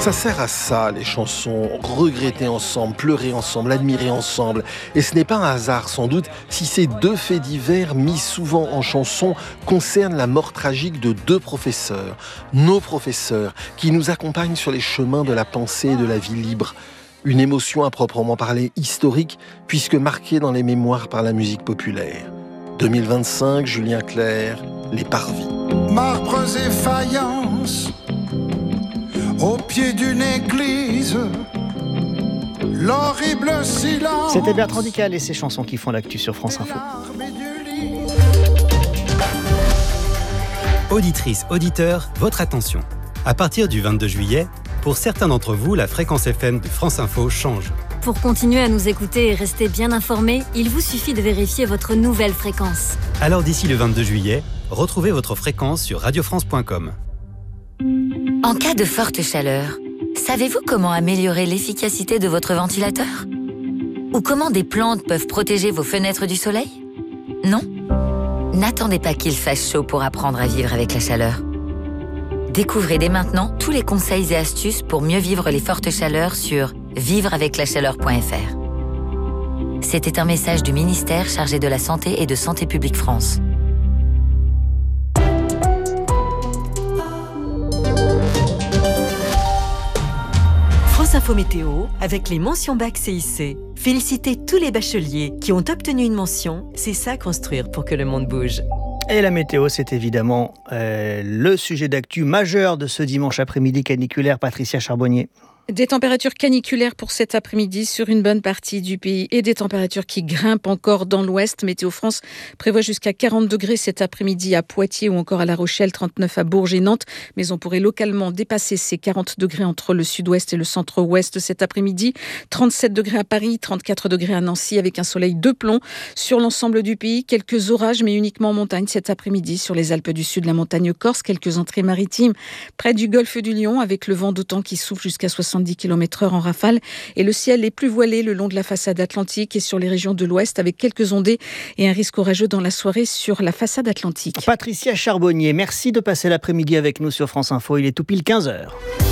Ça sert à ça, les chansons, regretter ensemble, pleurer ensemble, admirer ensemble. Et ce n'est pas un hasard, sans doute, si ces deux faits divers, mis souvent en chanson, concernent la mort tragique de deux professeurs, nos professeurs, qui nous accompagnent sur les chemins de la pensée et de la vie libre. Une émotion à proprement parler historique, puisque marquée dans les mémoires par la musique populaire. 2025, Julien Clerc, Les Parvis. Marbres et faïences, au pied d'une église, l'horrible silence. C'était Bertrand Dical et ses chansons qui font l'actu sur France Info. Auditrices, auditeurs, votre attention. À partir du 22 juillet, pour certains d'entre vous, la fréquence FM de France Info change. Pour continuer à nous écouter et rester bien informés, il vous suffit de vérifier votre nouvelle fréquence. Alors d'ici le 22 juillet, retrouvez votre fréquence sur radiofrance.com. En cas de forte chaleur, savez-vous comment améliorer l'efficacité de votre ventilateur ? Ou comment des plantes peuvent protéger vos fenêtres du soleil ? Non ? N'attendez pas qu'il fasse chaud pour apprendre à vivre avec la chaleur. Découvrez dès maintenant tous les conseils et astuces pour mieux vivre les fortes chaleurs sur vivreaveclachaleur.fr. C'était un message du ministère chargé de la Santé et de Santé publique France. France Info Météo avec les mentions bac CIC. Félicitez tous les bacheliers qui ont obtenu une mention. C'est ça construire pour que le monde bouge. Et la météo, c'est évidemment le sujet d'actu majeur de ce dimanche après-midi caniculaire. Patricia Charbonnier. Des températures caniculaires pour cet après-midi sur une bonne partie du pays et des températures qui grimpent encore dans l'ouest. Météo France prévoit jusqu'à 40 degrés cet après-midi à Poitiers ou encore à La Rochelle, 39 à Bourges et Nantes. Mais on pourrait localement dépasser ces 40 degrés entre le sud-ouest et le centre-ouest cet après-midi. 37 degrés à Paris, 34 degrés à Nancy avec un soleil de plomb sur l'ensemble du pays. Quelques orages mais uniquement en montagne cet après-midi sur les Alpes du Sud, la montagne corse. Quelques entrées maritimes près du golfe du Lion avec le vent d'automne qui souffle jusqu'à 70 km/h en rafale et le ciel est plus voilé le long de la façade atlantique et sur les régions de l'ouest avec quelques ondées et un risque orageux dans la soirée sur la façade atlantique. Patricia Charbonnier, merci de passer l'après-midi avec nous sur France Info. Il est tout pile 15h.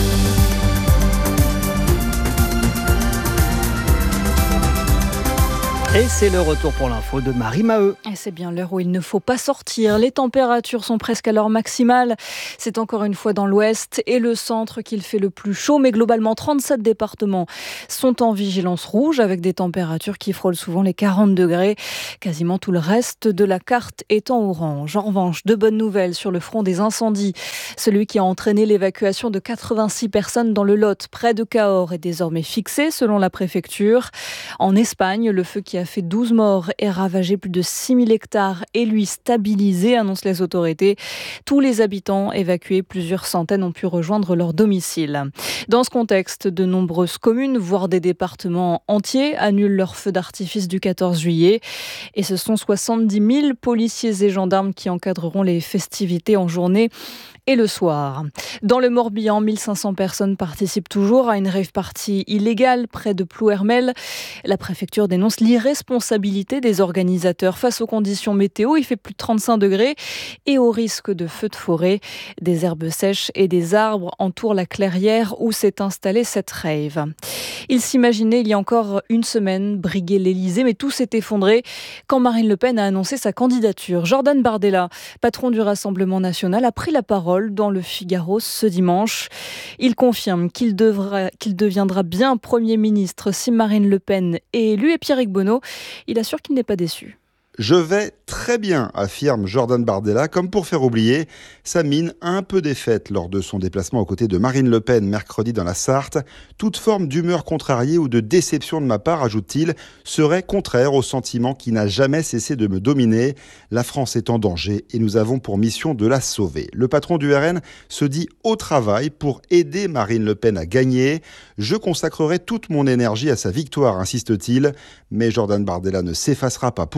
Et c'est le retour pour l'info de Marie Maheu. Et c'est bien l'heure où il ne faut pas sortir. Les températures sont presque à leur maximale. C'est encore une fois dans l'ouest et le centre qu'il fait le plus chaud. Mais globalement, 37 départements sont en vigilance rouge avec des températures qui frôlent souvent les 40 degrés. Quasiment tout le reste de la carte est en orange. En revanche, de bonnes nouvelles sur le front des incendies. Celui qui a entraîné l'évacuation de 86 personnes dans le Lot, près de Cahors, est désormais fixé selon la préfecture. En Espagne, le feu qui a fait 12 morts et ravagé plus de 6000 hectares est lui stabilisé, annoncent les autorités. Tous les habitants évacués, plusieurs centaines ont pu rejoindre leur domicile. Dans ce contexte, de nombreuses communes, voire des départements entiers, annulent leur feu d'artifice du 14 juillet. Et ce sont 70 000 policiers et gendarmes qui encadreront les festivités en journée et le soir. Dans le Morbihan, 1500 personnes participent toujours à une rave party illégale près de Plouermel. La préfecture dénonce l'irresponsabilité des organisateurs face aux conditions météo. Il fait plus de 35 degrés et au risque de feux de forêt. Des herbes sèches et des arbres entourent la clairière où s'est installée cette rave. Il s'imaginait il y a encore une semaine briguer l'Elysée, mais tout s'est effondré quand Marine Le Pen a annoncé sa candidature. Jordan Bardella, patron du Rassemblement national, a pris la parole dans le Figaro ce dimanche. Il confirme qu'il deviendra bien Premier ministre si Marine Le Pen est élue. Et Pierrick Bonneau, il assure qu'il n'est pas déçu. Je vais très bien, affirme Jordan Bardella, comme pour faire oublier sa mine un peu défaite lors de son déplacement aux côtés de Marine Le Pen mercredi dans la Sarthe. Toute forme d'humeur contrariée ou de déception de ma part, ajoute-t-il, serait contraire au sentiment qui n'a jamais cessé de me dominer. La France est en danger et nous avons pour mission de la sauver. Le patron du RN se dit au travail pour aider Marine Le Pen à gagner. Je consacrerai toute mon énergie à sa victoire, insiste-t-il. Mais Jordan Bardella ne s'effacera pas pour autant.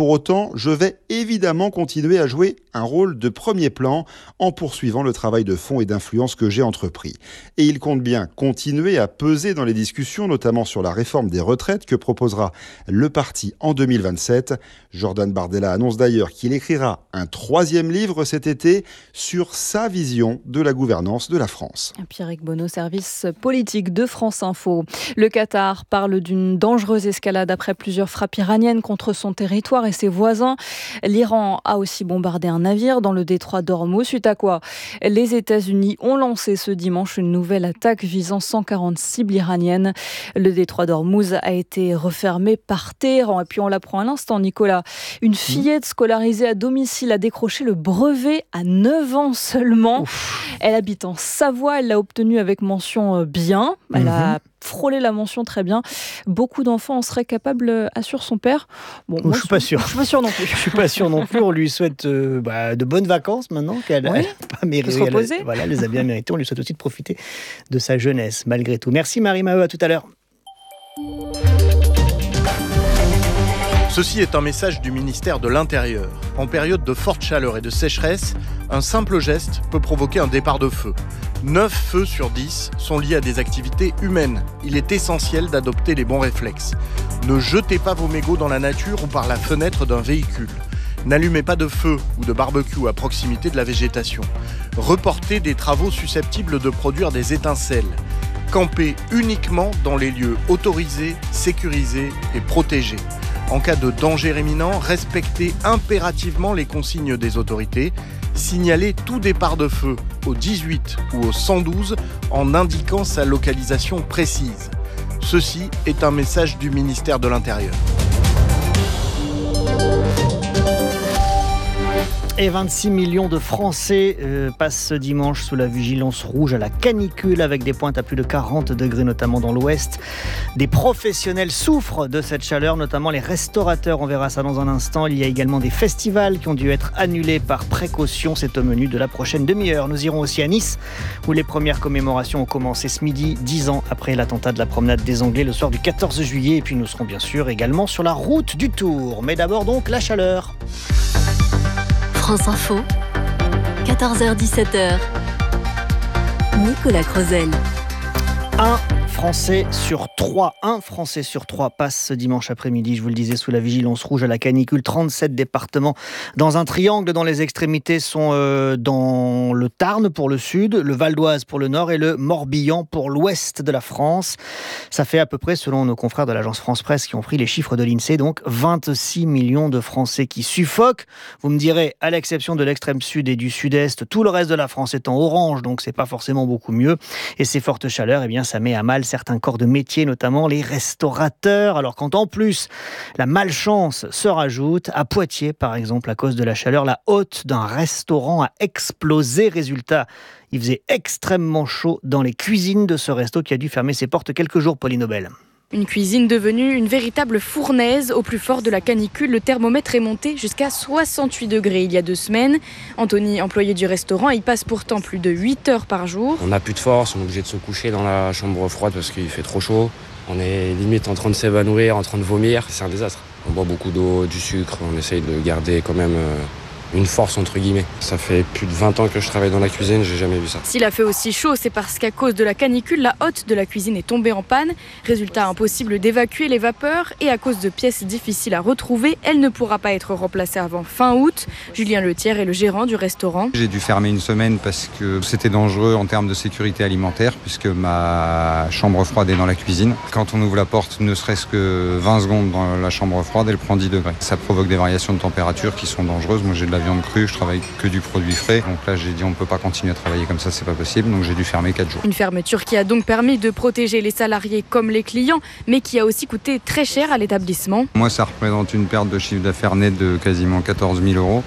temps, je vais évidemment continuer à jouer un rôle de premier plan en poursuivant le travail de fond et d'influence que j'ai entrepris. Et il compte bien continuer à peser dans les discussions, notamment sur la réforme des retraites que proposera le parti en 2027. Jordan Bardella annonce d'ailleurs qu'il écrira un 3e livre cet été sur sa vision de la gouvernance de la France. Pierrick Bonneau, service politique de France Info. Le Qatar parle d'une dangereuse escalade après plusieurs frappes iraniennes contre son territoire et ses voisins. L'Iran a aussi bombardé un navire dans le détroit d'Ormuz, suite à quoi les États-Unis ont lancé ce dimanche une nouvelle attaque visant 140 cibles iraniennes. Le détroit d'Ormuz a été refermé par Téhéran. Et puis on l'apprend à l'instant, Nicolas, une fillette scolarisée à domicile a décroché le brevet à 9 ans seulement. Ouf. Elle habite en Savoie, elle l'a obtenu avec mention bien. Elle a frôlé la mention très bien. Beaucoup d'enfants en seraient capables, assure son père. Bon, moi, je suis pas sûr. Je suis pas sûr non plus. Je suis pas sûr non plus. On lui souhaite de bonnes vacances maintenant qu'elle n'a pas mérité. Elle les a bien méritées. On lui souhaite aussi de profiter de sa jeunesse malgré tout. Merci Marie-Maheu, à tout à l'heure. Ceci est un message du ministère de l'Intérieur. En période de forte chaleur et de sécheresse, un simple geste peut provoquer un départ de feu. 9 feux sur 10 sont liés à des activités humaines. Il est essentiel d'adopter les bons réflexes. Ne jetez pas vos mégots dans la nature ou par la fenêtre d'un véhicule. N'allumez pas de feu ou de barbecue à proximité de la végétation. Reportez des travaux susceptibles de produire des étincelles. Campez uniquement dans les lieux autorisés, sécurisés et protégés. En cas de danger imminent, respectez impérativement les consignes des autorités. Signalez tout départ de feu au 18 ou au 112 en indiquant sa localisation précise. Ceci est un message du ministère de l'Intérieur. Et 26 millions de Français passent ce dimanche sous la vigilance rouge à la canicule avec des pointes à plus de 40 degrés, notamment dans l'ouest. Des professionnels souffrent de cette chaleur, notamment les restaurateurs. On verra ça dans un instant. Il y a également des festivals qui ont dû être annulés par précaution. C'est au menu de la prochaine demi-heure. Nous irons aussi à Nice, où les premières commémorations ont commencé ce midi, 10 ans après l'attentat de la promenade des Anglais le soir du 14 juillet. Et puis nous serons bien sûr également sur la route du Tour. Mais d'abord donc la chaleur. France Info, 14h-17h. Nicolas Crozel. Un Français sur 3 passe ce dimanche après-midi, je vous le disais, sous la vigilance rouge à la canicule. 37 départements dans un triangle dont les extrémités sont dans le Tarn pour le sud, le Val d'Oise pour le nord et le Morbihan pour l'ouest de la France. Ça fait à peu près, selon nos confrères de l'agence France Presse qui ont pris les chiffres de l'INSEE, donc 26 millions de Français qui suffoquent. Vous me direz, à l'exception de l'extrême sud et du sud-est, tout le reste de la France est en orange, donc c'est pas forcément beaucoup mieux. Et ces fortes chaleurs, eh bien, ça met à mal certains corps de métier, notamment les restaurateurs. Alors quand en plus la malchance se rajoute, à Poitiers par exemple, à cause de la chaleur, la hotte d'un restaurant a explosé. Résultat, il faisait extrêmement chaud dans les cuisines de ce resto qui a dû fermer ses portes quelques jours, Pauline Nobel. Une cuisine devenue une véritable fournaise. Au plus fort de la canicule, le thermomètre est monté jusqu'à 68 degrés il y a 2 semaines. Anthony, employé du restaurant, y passe pourtant plus de 8 heures par jour. On n'a plus de force, on est obligé de se coucher dans la chambre froide parce qu'il fait trop chaud. On est limite en train de s'évanouir, en train de vomir. C'est un désastre. On boit beaucoup d'eau, du sucre, on essaye de garder quand même une force entre guillemets. Ça fait plus de 20 ans que je travaille dans la cuisine, j'ai jamais vu ça. S'il a fait aussi chaud, c'est parce qu'à cause de la canicule, la hotte de la cuisine est tombée en panne. Résultat, impossible d'évacuer les vapeurs et à cause de pièces difficiles à retrouver, elle ne pourra pas être remplacée avant fin août. Julien Letière est le gérant du restaurant. J'ai dû fermer une semaine parce que c'était dangereux en termes de sécurité alimentaire puisque ma chambre froide est dans la cuisine. Quand on ouvre la porte, ne serait-ce que 20 secondes dans la chambre froide, elle prend 10 degrés. Ça provoque des variations de température qui sont dangereuses. Moi j'ai de la viande crue, je travaille que du produit frais. Donc là j'ai dit on ne peut pas continuer à travailler comme ça, c'est pas possible. Donc j'ai dû fermer 4 jours. Une fermeture qui a donc permis de protéger les salariés comme les clients, mais qui a aussi coûté très cher à l'établissement. Moi ça représente une perte de chiffre d'affaires net de quasiment 14 000 €.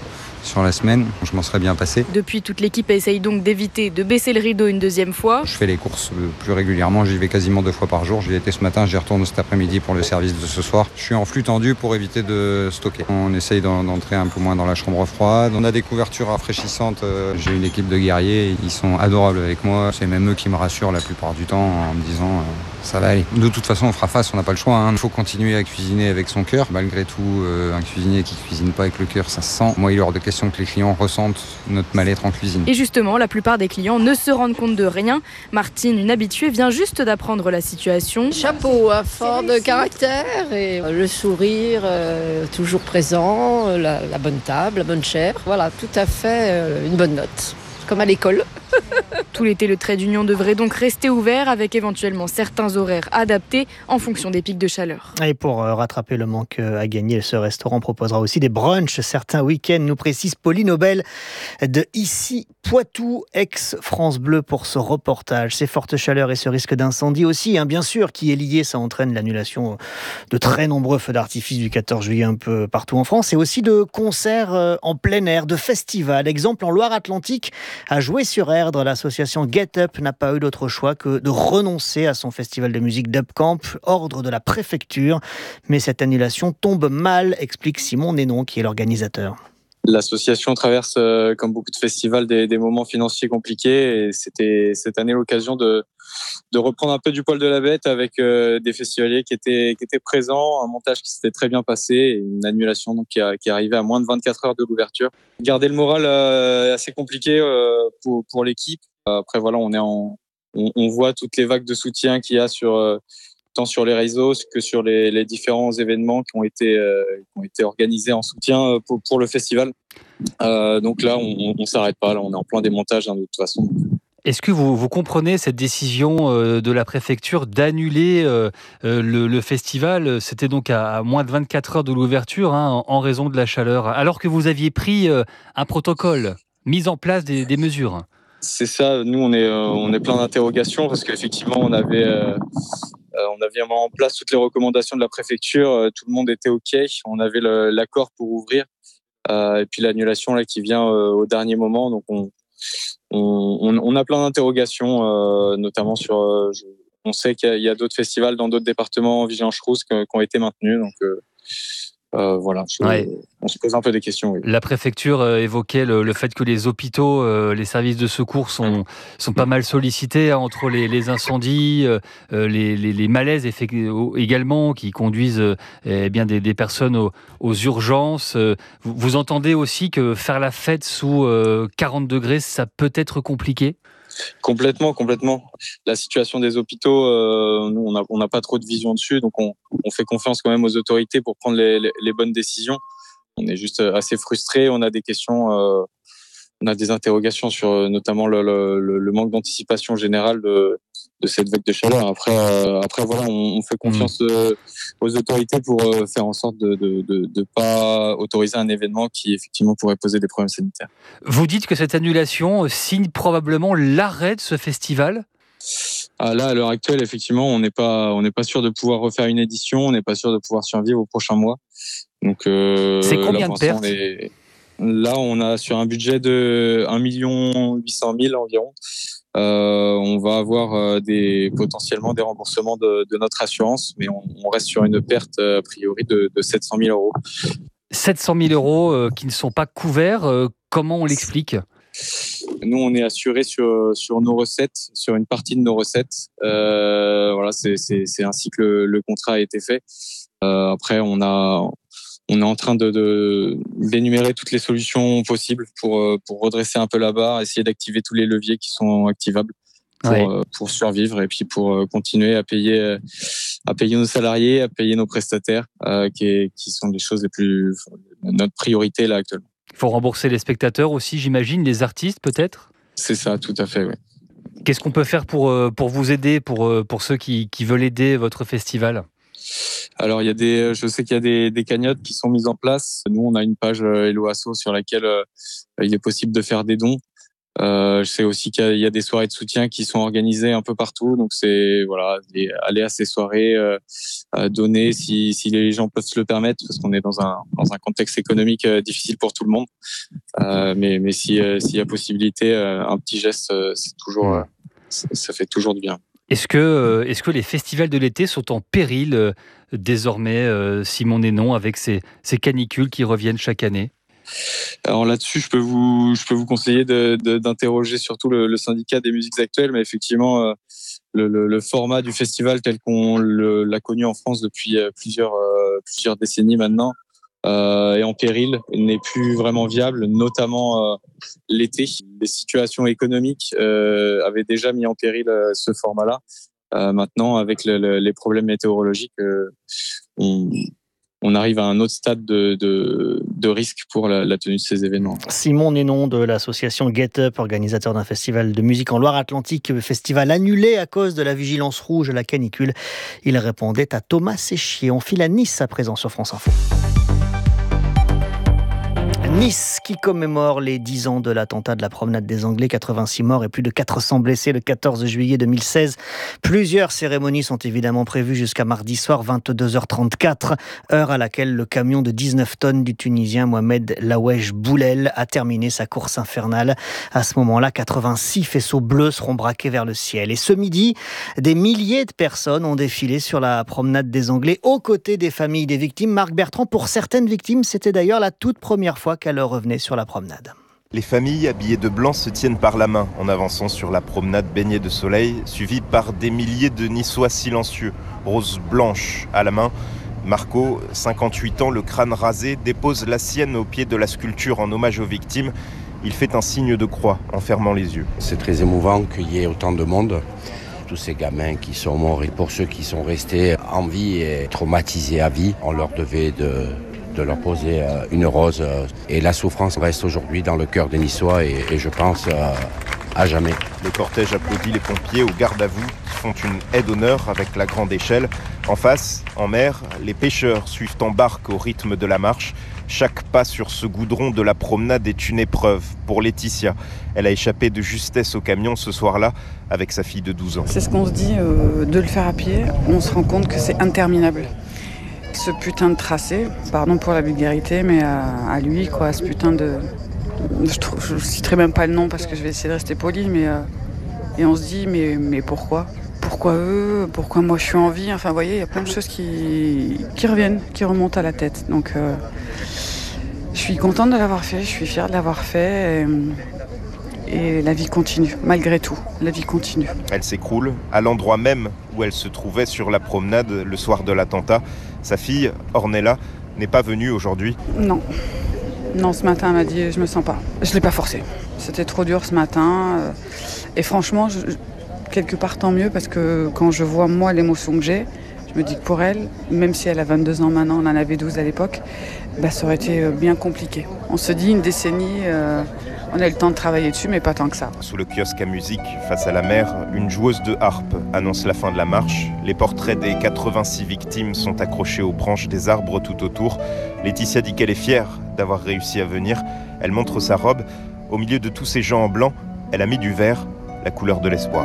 sur la semaine, je m'en serais bien passé. Depuis, toute l'équipe essaye donc d'éviter de baisser le rideau une deuxième fois. Je fais les courses plus régulièrement, j'y vais quasiment 2 fois par jour. J'y étais ce matin, j'y retourne cet après-midi pour le service de ce soir. Je suis en flux tendu pour éviter de stocker. On essaye d'entrer un peu moins dans la chambre froide. On a des couvertures rafraîchissantes. J'ai une équipe de guerriers, ils sont adorables avec moi. C'est même eux qui me rassurent la plupart du temps en me disant ça va aller. De toute façon, on fera face, on n'a pas le choix. Il faut continuer à cuisiner avec son cœur. Malgré tout, un cuisinier qui cuisine pas avec le cœur, ça se sent. Moi, il est hors de question que les clients ressentent notre mal-être en cuisine. Et justement, la plupart des clients ne se rendent compte de rien. Martine, une habituée, vient juste d'apprendre la situation. Chapeau, fort de caractère et le sourire toujours présent, la bonne table, la bonne chair. Voilà, tout à fait une bonne note, comme à l'école. Tout l'été, le trait d'union devrait donc rester ouvert avec éventuellement certains horaires adaptés en fonction des pics de chaleur. Et pour rattraper le manque à gagner, ce restaurant proposera aussi des brunchs certains week-ends, nous précise Pauline Aubel de Ici Poitou, ex-France Bleu pour ce reportage. Ces fortes chaleurs et ce risque d'incendie aussi, bien sûr, qui est lié, ça entraîne l'annulation de très nombreux feux d'artifice du 14 juillet un peu partout en France et aussi de concerts en plein air, de festivals. Exemple en Loire-Atlantique, à Jouer-sur-Erdre, l'association Get Up n'a pas eu d'autre choix que de renoncer à son festival de musique d'Upcamp, ordre de la préfecture. Mais cette annulation tombe mal, explique Simon Nénon, qui est l'organisateur. L'association traverse, comme beaucoup de festivals, des moments financiers compliqués et c'était cette année l'occasion de reprendre un peu du poil de la bête avec des festivaliers qui étaient présents, un montage qui s'était très bien passé et une annulation donc, qui est arrivée à moins de 24 heures de l'ouverture. Garder le moral assez compliqué pour l'équipe. Après voilà, on voit toutes les vagues de soutien qu'il y a tant sur les réseaux que sur les différents événements qui ont été organisés en soutien pour le festival. Donc là, on s'arrête pas. Là, on est en plein démontage de toute façon. Est-ce que vous comprenez cette décision de la préfecture d'annuler le festival ? C'était donc à moins de 24 heures de l'ouverture en raison de la chaleur, alors que vous aviez pris un protocole, mis en place des mesures. C'est ça. Nous, on est plein d'interrogations parce qu'effectivement, on avait mis en place toutes les recommandations de la préfecture. Tout le monde était OK. On avait l'accord pour ouvrir. Et puis l'annulation là qui vient au dernier moment. Donc on a plein d'interrogations, notamment sur. On sait qu'il y a d'autres festivals dans d'autres départements, Vigellanche-Rousse, qui ont été maintenus. Donc voilà, on se pose un peu des questions. Oui. La préfecture évoquait le fait que les hôpitaux, les services de secours sont pas mal sollicités entre les incendies, les malaises également qui conduisent bien des personnes aux urgences. Vous entendez aussi que faire la fête sous 40 degrés, ça peut être compliqué ? Complètement. La situation des hôpitaux, nous, on n'a pas trop de vision dessus, donc on fait confiance quand même aux autorités pour prendre les bonnes décisions. On est juste assez frustrés, on a des questions, on a des interrogations sur notamment le manque d'anticipation générale de cette vague de chaleur. Après voilà, on fait confiance aux autorités pour faire en sorte de pas autoriser un événement qui effectivement pourrait poser des problèmes sanitaires. Vous dites que cette annulation signe probablement l'arrêt de ce festival ? Là, à l'heure actuelle, effectivement, on n'est pas sûr de pouvoir refaire une édition, on n'est pas sûr de pouvoir survivre aux prochains mois. Donc, c'est combien de pertes ? Là, on a sur un budget de 1 800 000 environ. On va avoir potentiellement des remboursements de notre assurance, mais on reste sur une perte a priori de 700 000 euros. 700 000 euros qui ne sont pas couverts, comment on l'explique ? Nous, on est assuré sur nos recettes, sur une partie de nos recettes. Voilà, c'est ainsi que le contrat a été fait. Après, on est en train d'énumérer toutes les solutions possibles pour redresser un peu la barre, essayer d'activer tous les leviers qui sont activables pour survivre et puis pour continuer à payer nos salariés, à payer nos prestataires, qui sont des choses notre priorité là actuellement. Il faut rembourser les spectateurs aussi, j'imagine, les artistes peut-être ? C'est ça, tout à fait, oui. Qu'est-ce qu'on peut faire pour vous aider, pour ceux qui veulent aider votre festival ? Alors, je sais qu'il y a des cagnottes qui sont mises en place. Nous, on a une page Hello Asso sur laquelle il est possible de faire des dons. Je sais aussi qu'il y a des soirées de soutien qui sont organisées un peu partout. Donc c'est aller à ces soirées, donner si les gens peuvent se le permettre, parce qu'on est dans un contexte économique difficile pour tout le monde. Mais s'il y a possibilité, un petit geste, c'est toujours ça fait toujours du bien. Est-ce que les festivals de l'été sont en péril désormais, Simon Nénon, avec ces canicules qui reviennent chaque année ? Alors là-dessus, je peux vous conseiller d'interroger surtout le syndicat des musiques actuelles, mais effectivement, le format du festival tel qu'on l'a connu en France depuis plusieurs décennies maintenant est en péril, n'est plus vraiment viable, notamment l'été. Les situations économiques avaient déjà mis en péril ce format-là. Maintenant, avec les problèmes météorologiques, on arrive à un autre stade de risque pour la tenue de ces événements. Simon Nénon de l'association Get Up, organisateur d'un festival de musique en Loire-Atlantique, festival annulé à cause de la vigilance rouge, la canicule. Il répondait à Thomas Séchier. On file à Nice à présent sur France Info. Nice qui commémore les 10 ans de l'attentat de la promenade des Anglais, 86 morts et plus de 400 blessés le 14 juillet 2016. Plusieurs cérémonies sont évidemment prévues jusqu'à mardi soir 22h34, heure à laquelle le camion de 19 tonnes du Tunisien Mohamed Lawesh Boulel a terminé sa course infernale. À ce moment-là, 86 faisceaux bleus seront braqués vers le ciel. Et ce midi, des milliers de personnes ont défilé sur la promenade des Anglais aux côtés des familles des victimes. Marc Bertrand, pour certaines victimes, c'était d'ailleurs la toute première fois qu'elle revenait sur la promenade. Les familles habillées de blanc se tiennent par la main en avançant sur la promenade baignée de soleil, suivies par des milliers de Niçois silencieux, rose blanche à la main. Marco, 58 ans, le crâne rasé, dépose la sienne au pied de la sculpture en hommage aux victimes. Il fait un signe de croix en fermant les yeux. C'est très émouvant qu'il y ait autant de monde. Tous ces gamins qui sont morts et pour ceux qui sont restés en vie et traumatisés à vie, on leur devait de leur poser une rose. Et la souffrance reste aujourd'hui dans le cœur des Niçois et je pense à jamais. Le cortège applaudit les pompiers au garde à vous qui font une aide d'honneur avec la grande échelle. En face, en mer, les pêcheurs suivent en barque au rythme de la marche. Chaque pas sur ce goudron de la promenade est une épreuve pour Laetitia. Elle a échappé de justesse au camion ce soir-là avec sa fille de 12 ans. C'est ce qu'on se dit, de le faire à pied. On se rend compte que c'est interminable. Ce putain de tracé, pardon pour la vulgarité, mais à lui, quoi, ce putain de... Je ne citerai même pas le nom parce que je vais essayer de rester poli, mais... Et on se dit, mais pourquoi ? Pourquoi eux ? Pourquoi moi je suis en vie ? Enfin, vous voyez, il y a plein de choses qui reviennent, qui remontent à la tête. Donc, je suis contente de l'avoir fait, je suis fière de l'avoir fait. Et la vie continue, malgré tout, la vie continue. Elle s'écroule à l'endroit même où elle se trouvait sur la promenade le soir de l'attentat. Sa fille, Ornella, n'est pas venue aujourd'hui. Non, ce matin, elle m'a dit, je me sens pas. Je l'ai pas forcé. C'était trop dur ce matin. Et franchement, quelque part tant mieux, parce que quand je vois moi l'émotion que j'ai, je me dis que pour elle, même si elle a 22 ans maintenant, on en avait 12 à l'époque, ça aurait été bien compliqué. On se dit une décennie... On a eu le temps de travailler dessus, mais pas tant que ça. Sous le kiosque à musique, face à la mer, une joueuse de harpe annonce la fin de la marche. Les portraits des 86 victimes sont accrochés aux branches des arbres tout autour. Laetitia dit qu'elle est fière d'avoir réussi à venir. Elle montre sa robe. Au milieu de tous ces gens en blanc, elle a mis du vert, la couleur de l'espoir.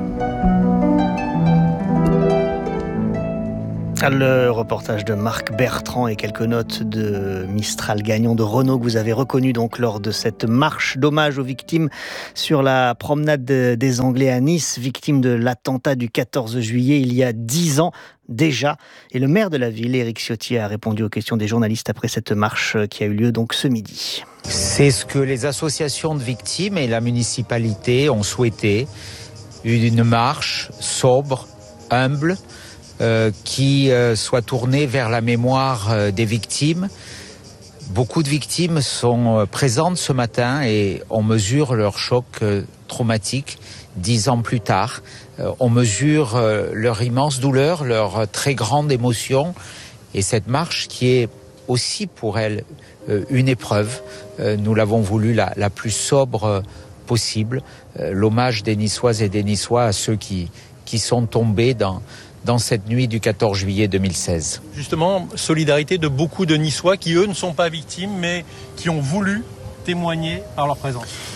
Le reportage de Marc Bertrand et quelques notes de Mistral gagnant de Renault que vous avez reconnu donc lors de cette marche d'hommage aux victimes sur la promenade des Anglais à Nice, victimes de l'attentat du 14 juillet il y a 10 ans déjà. Et le maire de la ville, Éric Ciotti, a répondu aux questions des journalistes après cette marche qui a eu lieu donc ce midi. C'est ce que les associations de victimes et la municipalité ont souhaité, une marche sobre, humble, qui soit tournée vers la mémoire des victimes. Beaucoup de victimes sont présentes ce matin et on mesure leur choc traumatique 10 ans plus tard. On mesure leur immense douleur, leur très grande émotion et cette marche qui est aussi pour elles une épreuve. Nous l'avons voulu la plus sobre possible. L'hommage des Niçoises et des Niçois à ceux qui sont tombés dans cette nuit du 14 juillet 2016. Justement, solidarité de beaucoup de Niçois qui, eux, ne sont pas victimes, mais qui ont voulu témoigner par leur présence.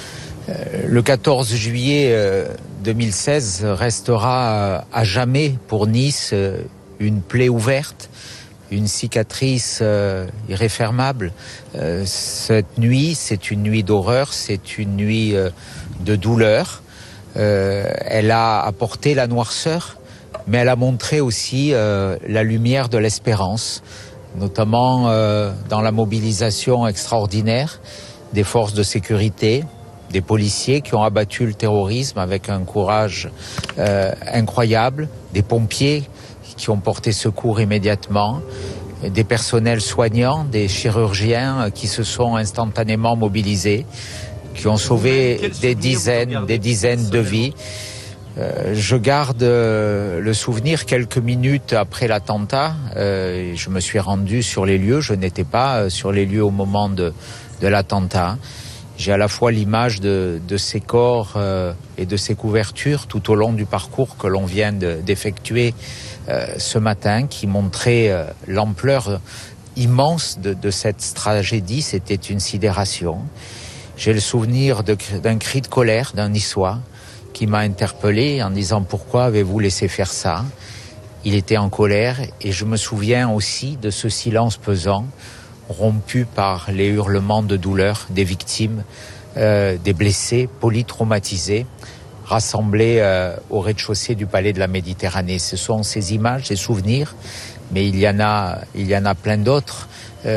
Le 14 juillet 2016 restera à jamais pour Nice une plaie ouverte, une cicatrice irréfermable. Cette nuit, c'est une nuit d'horreur, c'est une nuit de douleur. Elle a apporté la noirceur, mais elle a montré aussi la lumière de l'espérance, notamment dans la mobilisation extraordinaire des forces de sécurité, des policiers qui ont abattu le terrorisme avec un courage incroyable, des pompiers qui ont porté secours immédiatement, des personnels soignants, des chirurgiens qui se sont instantanément mobilisés, qui ont sauvé des dizaines de vies. Je garde le souvenir quelques minutes après l'attentat. Je me suis rendu sur les lieux. Je n'étais pas sur les lieux au moment de l'attentat. J'ai à la fois l'image de ces corps et de ces couvertures tout au long du parcours que l'on vient d'effectuer ce matin, qui montrait l'ampleur immense de cette tragédie. C'était une sidération. J'ai le souvenir d'un cri de colère d'un Niçois qui m'a interpellé en disant « Pourquoi avez-vous laissé faire ça ?» Il était en colère, et je me souviens aussi de ce silence pesant, rompu par les hurlements de douleur des victimes, des blessés polytraumatisés, rassemblés au rez-de-chaussée du Palais de la Méditerranée. Ce sont ces images, ces souvenirs, mais il y en a plein d'autres.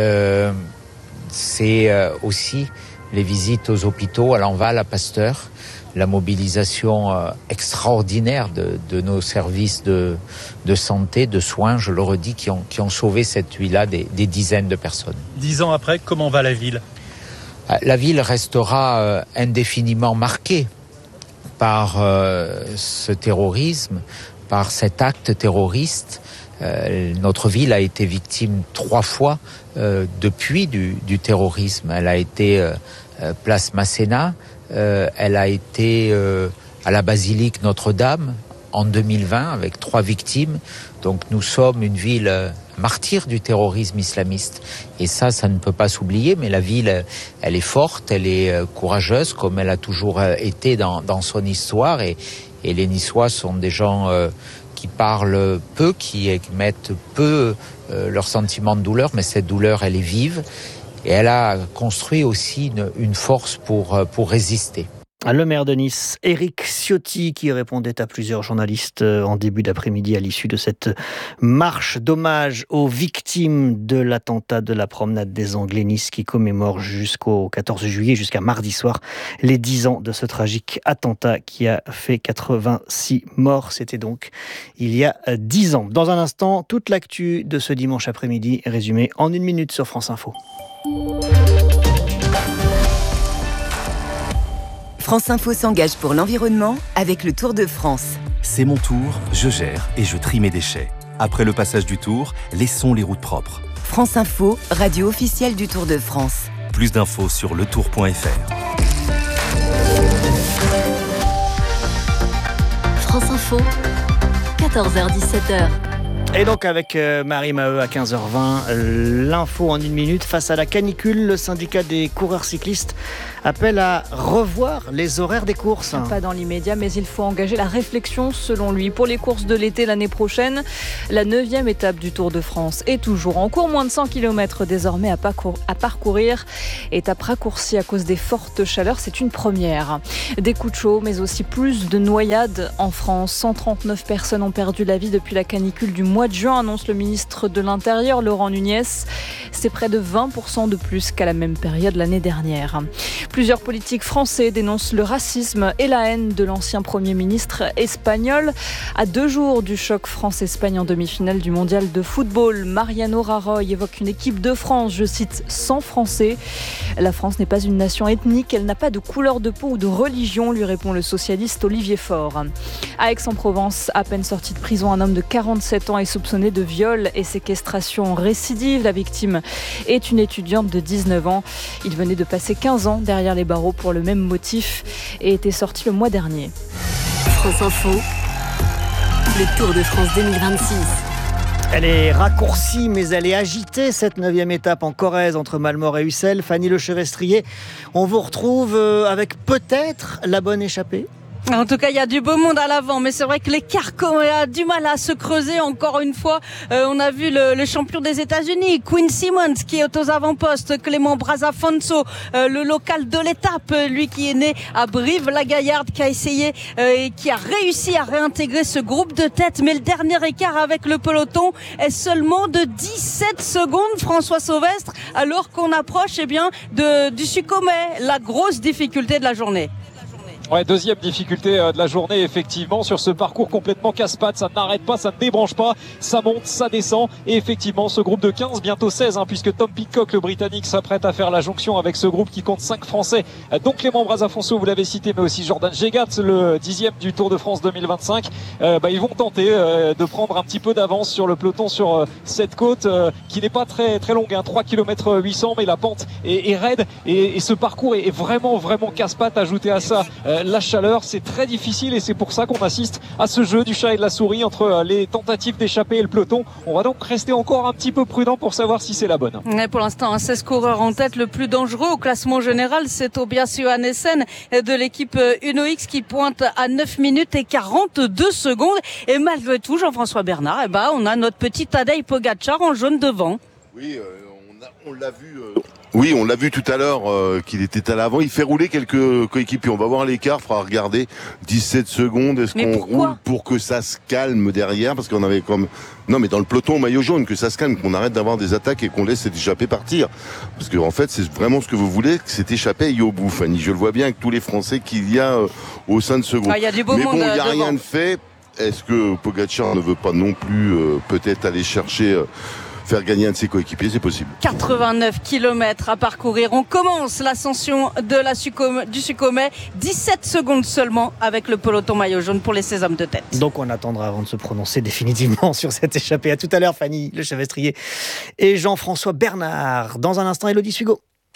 C'est aussi les visites aux hôpitaux, à Lanval, à Pasteur, la mobilisation extraordinaire de nos services de santé, de soins, je le redis, qui ont sauvé cette nuit-là des dizaines de personnes. 10 ans après, comment va la ville ? La ville restera indéfiniment marquée par ce terrorisme, par cet acte terroriste. Notre ville a été victime 3 fois depuis du terrorisme. Elle a été place Masséna, elle a été à la basilique Notre-Dame en 2020 avec 3 victimes. Donc nous sommes une ville martyre du terrorisme islamiste. Et ça ne peut pas s'oublier, mais la ville, elle est forte, elle est courageuse, comme elle a toujours été dans son histoire. Et les Niçois sont des gens qui parlent peu, qui émettent peu leur sentiment de douleur, mais cette douleur, elle est vive. Et elle a construit aussi une force pour résister. Le maire de Nice, Éric Ciotti, qui répondait à plusieurs journalistes en début d'après-midi à l'issue de cette marche d'hommage aux victimes de l'attentat de la promenade des Anglais. Nice qui commémore jusqu'au 14 juillet, jusqu'à mardi soir, les 10 ans de ce tragique attentat qui a fait 86 morts. C'était donc il y a 10 ans. Dans un instant, toute l'actu de ce dimanche après-midi résumée en 1 minute sur France Info. France Info s'engage pour l'environnement avec le Tour de France. C'est mon tour, je gère et je trie mes déchets. Après le passage du Tour, laissons les routes propres. France Info, radio officielle du Tour de France. Plus d'infos sur letour.fr. France Info, 14h-17h. Et donc avec Marie Maheu à 15h20, l'info en 1 minute. Face à la canicule, le syndicat des coureurs cyclistes appelle à revoir les horaires des courses. Pas dans l'immédiat, mais il faut engager la réflexion selon lui. Pour les courses de l'été l'année prochaine, la 9e étape du Tour de France est toujours en cours. Moins de 100 km désormais à parcourir. Étape raccourcie à cause des fortes chaleurs, c'est une première. Des coups de chaud, mais aussi plus de noyades en France. 139 personnes ont perdu la vie depuis la canicule du mois de juin, annonce le ministre de l'Intérieur, Laurent Nunez. C'est près de 20% de plus qu'à la même période l'année dernière. Plusieurs politiques français dénoncent le racisme et la haine de l'ancien Premier ministre espagnol. À 2 jours du choc France-Espagne en demi-finale du mondial de football, Mariano Rajoy évoque une équipe de France, je cite, sans Français. La France n'est pas une nation ethnique, elle n'a pas de couleur de peau ou de religion, lui répond le socialiste Olivier Faure. À Aix-en-Provence, à peine sorti de prison, un homme de 47 ans est soupçonné de viol et séquestration récidive. La victime est une étudiante de 19 ans. Il venait de passer 15 ans derrière les barreaux pour le même motif et était sorti le mois dernier. France Info, le Tour de France 2026. Elle est raccourcie, mais elle est agitée, cette 9e étape en Corrèze entre Malemort et Ussel. Fanny Lechevestrier, on vous retrouve avec peut-être la bonne échappée ? En tout cas, il y a du beau monde à l'avant, mais c'est vrai que l'écart a du mal à se creuser encore une fois. On a vu le champion des États-Unis, Quinn Simmons, qui est aux avant-postes, Clément Brazafonso, le local de l'étape, lui qui est né à Brive-la-Gaillarde, qui a essayé et qui a réussi à réintégrer ce groupe de tête. Mais le dernier écart avec le peloton est seulement de 17 secondes, François Sauvestre, alors qu'on approche du Succomet, la grosse difficulté de la journée. Ouais, deuxième difficulté de la journée, effectivement, sur ce parcours complètement casse-pattes. Ça n'arrête pas, ça ne débranche pas, ça monte, ça descend. Et effectivement, ce groupe de 15, bientôt 16, puisque Tom Pidcock, le Britannique, s'apprête à faire la jonction avec ce groupe qui compte 5 Français. Donc Clément Brazafonso, vous l'avez cité, mais aussi Jordan Gégat, le 10e du Tour de France 2025. Ils vont tenter de prendre un petit peu d'avance sur le peloton sur cette côte qui n'est pas très, très longue, 3 km 800, mais la pente est raide. Et ce parcours est vraiment, vraiment casse-pattes. Ajouté à ça, la chaleur, c'est très difficile et c'est pour ça qu'on assiste à ce jeu du chat et de la souris entre les tentatives d'échapper et le peloton. On va donc rester encore un petit peu prudent pour savoir si c'est la bonne. Ouais, pour l'instant, 16 coureurs en tête. Le plus dangereux au classement général, c'est Tobias Johannessen de l'équipe Uno X qui pointe à 9 minutes et 42 secondes. Et malgré tout, Jean-François Bernard, on a notre petit Tadej Pogačar en jaune devant. Oui, on l'a vu. Oui, on l'a vu tout à l'heure qu'il était à l'avant. Il fait rouler quelques coéquipiers. On va voir l'écart, il faudra regarder 17 secondes. Est-ce qu'on roule pour que ça se calme derrière ? Parce qu'on avait comme... Non, mais dans le peloton au maillot jaune, que ça se calme, qu'on arrête d'avoir des attaques et qu'on laisse cet échappé partir. Parce que en fait, c'est vraiment ce que vous voulez, que cet échappé aille au bout, Fanny. Je le vois bien avec tous les Français qu'il y a au sein de ce groupe. Il y a du beau monde il n'y a devant. rien de fait. Est-ce que Pogačar ne veut pas non plus peut-être aller chercher... faire gagner un de ses coéquipiers, c'est possible. 89 km à parcourir. On commence l'ascension du Succomet. 17 secondes seulement avec le peloton maillot jaune pour les 16 hommes de tête. Donc on attendra avant de se prononcer définitivement sur cette échappée. À tout à l'heure, Fanny Lechevestrier et Jean-François Bernard. Dans un instant, Élodie Sugo.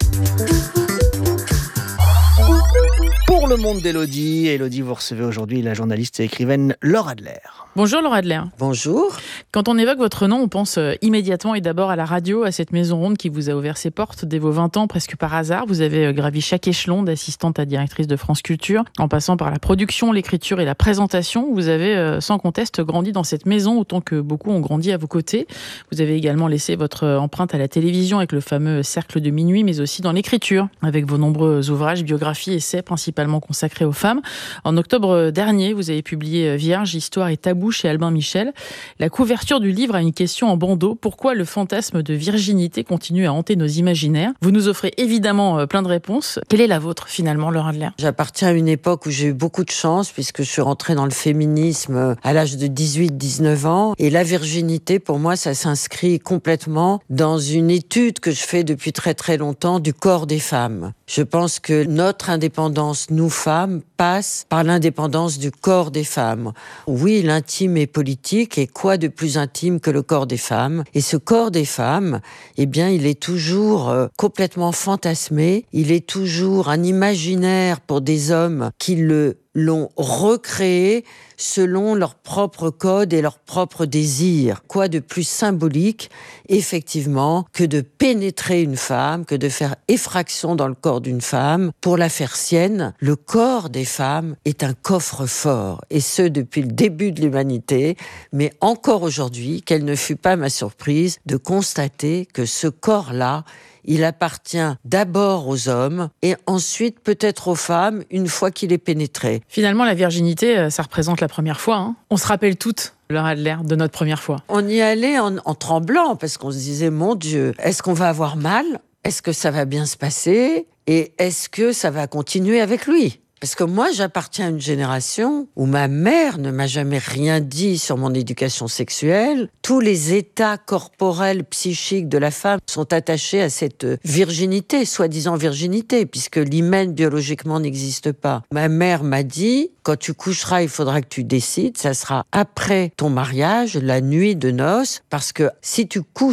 Pour le monde d'Élodie, Élodie, vous recevez aujourd'hui la journaliste et écrivaine Laure Adler. Bonjour Laure Adler. Bonjour. Quand on évoque votre nom, on pense immédiatement et d'abord à la radio, à cette maison ronde qui vous a ouvert ses portes dès vos 20 ans, presque par hasard. Vous avez gravi chaque échelon d'assistante à directrice de France Culture, en passant par la production, l'écriture et la présentation. Vous avez sans conteste grandi dans cette maison autant que beaucoup ont grandi à vos côtés. Vous avez également laissé votre empreinte à la télévision avec le fameux Cercle de minuit, mais aussi dans l'écriture, avec vos nombreux ouvrages, biographies, essais principalement consacrés aux femmes. En octobre dernier, vous avez publié Vierge, Histoire et Tabou chez Albin Michel. La couverture du livre a une question en bandeau. Pourquoi le fantasme de virginité continue à hanter nos imaginaires ? Vous nous offrez évidemment plein de réponses. Quelle est la vôtre finalement, Laure Adler ? J'appartiens à une époque où j'ai eu beaucoup de chance puisque je suis rentrée dans le féminisme à l'âge de 18-19 ans. Et la virginité, pour moi, ça s'inscrit complètement dans une étude que je fais depuis très très longtemps du corps des femmes. Je pense que notre indépendance, nous femmes, passe par l'indépendance du corps des femmes. Oui, l'intime est politique, et quoi de plus intime que le corps des femmes ? Et ce corps des femmes, eh bien, il est toujours complètement fantasmé, il est toujours un imaginaire pour des hommes qui l'ont recréé selon leur propre code et leur propre désir. Quoi de plus symbolique, effectivement, que de pénétrer une femme, que de faire effraction dans le corps d'une femme pour la faire sienne. Le corps des femmes est un coffre-fort, et ce depuis le début de l'humanité, mais encore aujourd'hui, quelle ne fut pas ma surprise de constater que ce corps-là, il appartient d'abord aux hommes et ensuite peut-être aux femmes une fois qu'il est pénétré. Finalement, la virginité, ça représente la première fois. Hein. On se rappelle toutes, Laure Adler, de notre première fois. On y allait en tremblant parce qu'on se disait, mon Dieu, est-ce qu'on va avoir mal ? Est-ce que ça va bien se passer ? Et est-ce que ça va continuer avec lui ? Parce que moi, j'appartiens à une génération où ma mère ne m'a jamais rien dit sur mon éducation sexuelle. Tous les états corporels, psychiques de la femme sont attachés à cette virginité, soi-disant virginité, puisque l'hymen biologiquement n'existe pas. Ma mère m'a dit, quand tu coucheras, il faudra que tu décides, ça sera après ton mariage, la nuit de noces, parce que si tu couches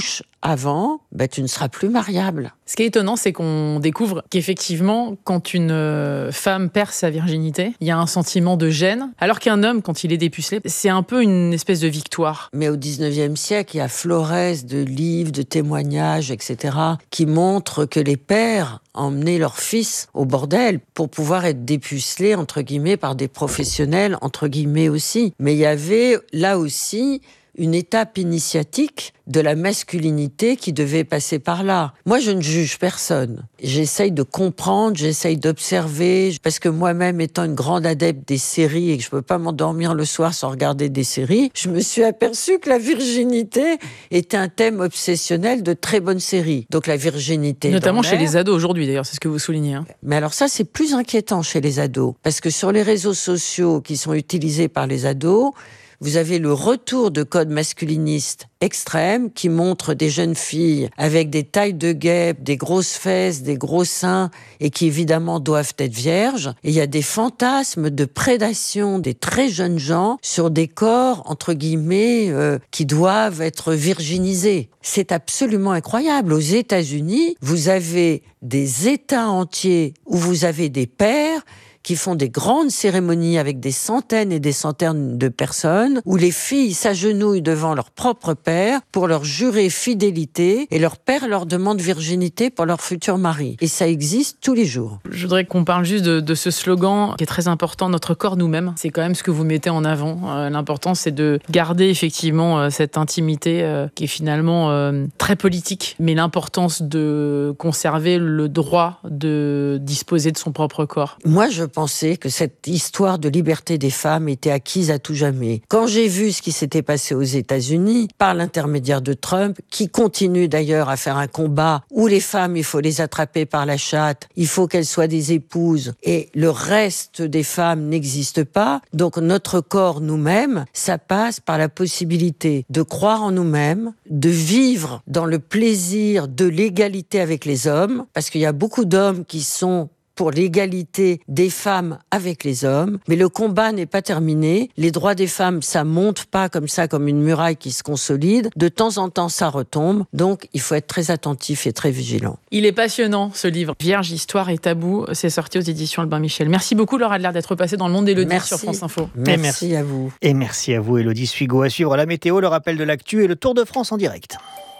avant, tu ne seras plus mariable. Ce qui est étonnant, c'est qu'on découvre qu'effectivement, quand une femme perd sa virginité, il y a un sentiment de gêne, alors qu'un homme, quand il est dépucelé, c'est un peu une espèce de victoire. Mais au 19e siècle, il y a florès de livres, de témoignages, etc., qui montrent que les pères emmenaient leurs fils au bordel pour pouvoir être dépucelés, entre guillemets, par des professionnels, entre guillemets aussi. Mais il y avait là aussi une étape initiatique de la masculinité qui devait passer par là. Moi, je ne juge personne. J'essaye de comprendre, j'essaye d'observer, parce que moi-même, étant une grande adepte des séries et que je ne peux pas m'endormir le soir sans regarder des séries, je me suis aperçue que la virginité était un thème obsessionnel de très bonnes séries. Donc la virginité... Notamment chez les ados aujourd'hui, d'ailleurs, c'est ce que vous soulignez. Mais alors ça, c'est plus inquiétant chez les ados, parce que sur les réseaux sociaux qui sont utilisés par les ados, vous avez le retour de codes masculinistes extrêmes qui montrent des jeunes filles avec des tailles de guêpe, des grosses fesses, des gros seins et qui évidemment doivent être vierges. Et il y a des fantasmes de prédation des très jeunes gens sur des corps, entre guillemets, qui doivent être virginisés. C'est absolument incroyable. Aux États-Unis, vous avez des États entiers où vous avez des pères qui font des grandes cérémonies avec des centaines et des centaines de personnes, où les filles s'agenouillent devant leur propre père pour leur jurer fidélité, et leur père leur demande virginité pour leur futur mari. Et ça existe tous les jours. Je voudrais qu'on parle juste de ce slogan qui est très important, notre corps nous-mêmes. C'est quand même ce que vous mettez en avant. L'important, c'est de garder effectivement cette intimité qui est finalement très politique, mais l'importance de conserver le droit de disposer de son propre corps. Moi, je pensais que cette histoire de liberté des femmes était acquise à tout jamais. Quand j'ai vu ce qui s'était passé aux États-Unis, par l'intermédiaire de Trump, qui continue d'ailleurs à faire un combat où les femmes, il faut les attraper par la chatte, il faut qu'elles soient des épouses, et le reste des femmes n'existe pas. Donc notre corps nous-mêmes, ça passe par la possibilité de croire en nous-mêmes, de vivre dans le plaisir de l'égalité avec les hommes, parce qu'il y a beaucoup d'hommes qui sont pour l'égalité des femmes avec les hommes. Mais le combat n'est pas terminé. Les droits des femmes, ça monte pas comme ça, comme une muraille qui se consolide. De temps en temps, ça retombe. Donc, il faut être très attentif et très vigilant. Il est passionnant, ce livre. Vierge, histoire et tabou. C'est sorti aux éditions Albin Michel. Merci beaucoup, Laure Adler, d'être passée dans le monde d'Élodie sur France Info. Merci à vous. Et merci à vous, Élodie Suigo. À suivre la météo, le rappel de l'actu et le Tour de France en direct.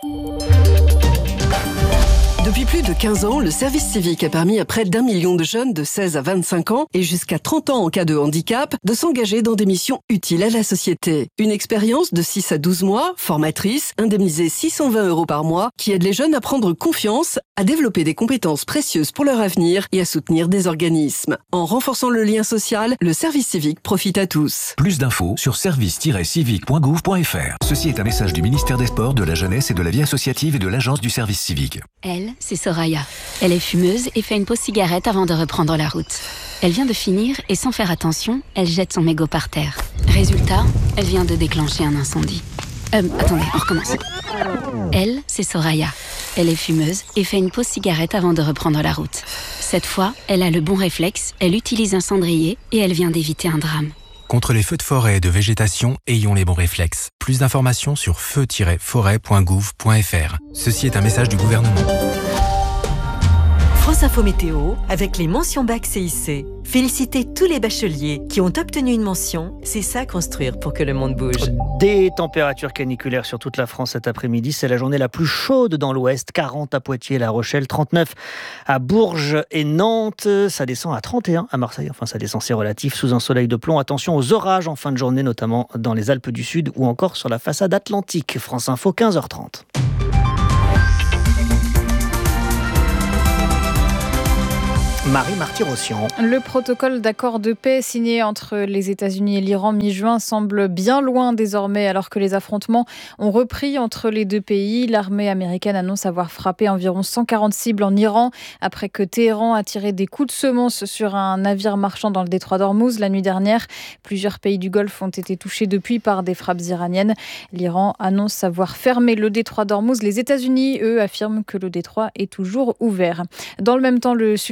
Depuis plus de 15 ans, le service civique a permis à près d'1 million de jeunes de 16 à 25 ans et jusqu'à 30 ans en cas de handicap de s'engager dans des missions utiles à la société. Une expérience de 6 à 12 mois, formatrice, indemnisée 620 € par mois, qui aide les jeunes à prendre confiance, à développer des compétences précieuses pour leur avenir et à soutenir des organismes. En renforçant le lien social, le service civique profite à tous. Plus d'infos sur service-civique.gouv.fr. Ceci est un message du ministère des Sports, de la Jeunesse et de la Vie associative et de l'Agence du service civique. Elle, c'est Soraya. Elle est fumeuse et fait une pause cigarette avant de reprendre la route. Elle vient de finir et sans faire attention, elle jette son mégot par terre. Résultat, elle vient de déclencher un incendie. Attendez, on recommence. Elle, c'est Soraya. Elle est fumeuse et fait une pause cigarette avant de reprendre la route. Cette fois, elle a le bon réflexe, elle utilise un cendrier et elle vient d'éviter un drame. Contre les feux de forêt et de végétation, ayons les bons réflexes. Plus d'informations sur feu-forêt.gouv.fr. Ceci est un message du gouvernement. France Info Météo, avec les mentions bac CIC. Félicitez tous les bacheliers qui ont obtenu une mention. C'est ça construire pour que le monde bouge. Des températures caniculaires sur toute la France cet après-midi. C'est la journée la plus chaude dans l'ouest. 40 à Poitiers, La Rochelle, 39 à Bourges et Nantes. Ça descend à 31 à Marseille. Enfin, ça descend, c'est relatif, sous un soleil de plomb. Attention aux orages en fin de journée, notamment dans les Alpes du Sud ou encore sur la façade atlantique. France Info, 15h30. Marie Marty-Rossian. Le protocole d'accord de paix signé entre les États-Unis et l'Iran mi-juin semble bien loin désormais alors que les affrontements ont repris entre les deux pays. L'armée américaine annonce avoir frappé environ 140 cibles en Iran après que Téhéran a tiré des coups de semonce sur un navire marchand dans le détroit d'Ormuz la nuit dernière. Plusieurs pays du Golfe ont été touchés depuis par des frappes iraniennes. L'Iran annonce avoir fermé le détroit d'Ormuz. Les États-Unis, eux, affirment que le détroit est toujours ouvert. Dans le même temps, le sultanat d'Oman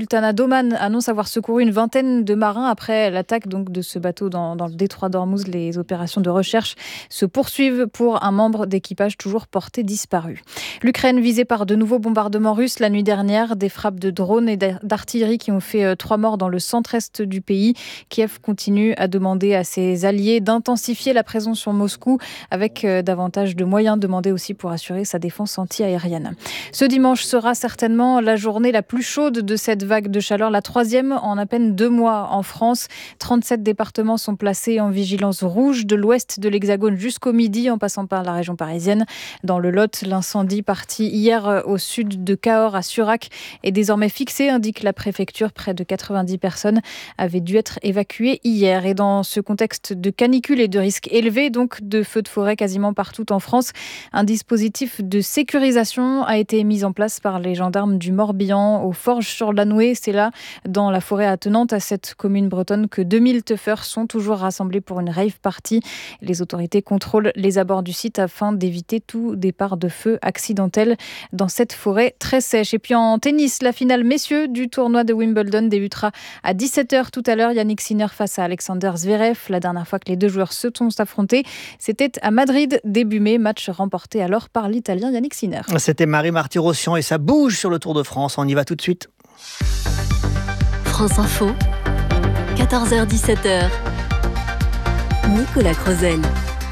Oman annonce avoir secouru une vingtaine de marins après l'attaque donc, de ce bateau dans le détroit d'Ormuz. Les opérations de recherche se poursuivent pour un membre d'équipage toujours porté disparu. L'Ukraine visée par de nouveaux bombardements russes la nuit dernière, des frappes de drones et d'artillerie qui ont fait 3 morts dans le centre-est du pays. Kiev continue à demander à ses alliés d'intensifier la présence sur Moscou avec davantage de moyens demandés aussi pour assurer sa défense anti-aérienne. Ce dimanche sera certainement la journée la plus chaude de cette vague de chaleur, la 3e en à peine 2 mois en France. 37 départements sont placés en vigilance rouge de l'ouest de l'Hexagone jusqu'au midi en passant par la région parisienne. Dans le Lot, l'incendie parti hier au sud de Cahors à Surac est désormais fixé, indique la préfecture. Près de 90 personnes avaient dû être évacuées hier. Et dans ce contexte de canicule et de risque élevé, donc de feux de forêt quasiment partout en France, un dispositif de sécurisation a été mis en place par les gendarmes du Morbihan aux Forges-sur-Lanouée. C'est là, dans la forêt attenante à cette commune bretonne, que 2000 teufeurs sont toujours rassemblés pour une rave party. Les autorités contrôlent les abords du site afin d'éviter tout départ de feu accidentel dans cette forêt très sèche. Et puis en tennis, la finale messieurs du tournoi de Wimbledon débutera à 17h tout à l'heure. Yannick Sinner face à Alexander Zverev. La dernière fois que les deux joueurs se sont affrontés, c'était à Madrid début mai, match remporté alors par l'Italien Yannick Sinner. C'était Marie Marty-Rossian et ça bouge sur le Tour de France. On y va tout de suite. France Info, 14h-17h. Nicolas Crozel.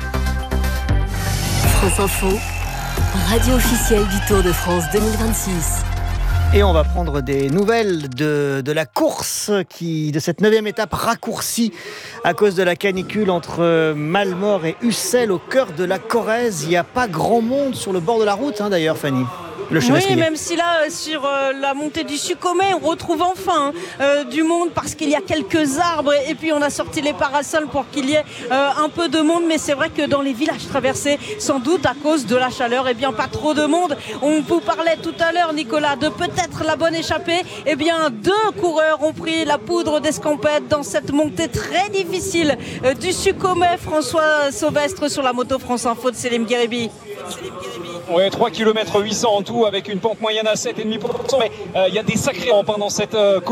France Info, radio officielle du Tour de France 2026. Et on va prendre des nouvelles de la course de cette 9e étape raccourcie à cause de la canicule entre Malmort et Ussel au cœur de la Corrèze. Il n'y a pas grand monde sur le bord de la route d'ailleurs, Fanny. Oui, même si là, sur la montée du Sucomet, on retrouve enfin du monde parce qu'il y a quelques arbres et puis on a sorti les parasols pour qu'il y ait un peu de monde. Mais c'est vrai que dans les villages traversés, sans doute à cause de la chaleur, pas trop de monde. On vous parlait tout à l'heure, Nicolas, de peut-être la bonne échappée. 2 coureurs ont pris la poudre d'escampette dans cette montée très difficile du Sucomet. François Sauvestre sur la moto France Info de Selim Gueribi. Ouais, 3 km 800 en tout avec une pente moyenne à 7,5%. Mais il y a des sacrés rampes dans cette